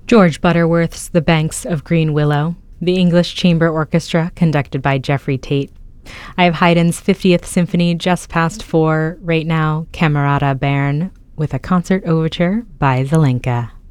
George Butterworth's The Banks of Green Willow, the English Chamber Orchestra conducted by Jeffrey Tate. I have Haydn's 50th Symphony just past 4 right now, Camerata Bern, with a concert overture by Zelenka.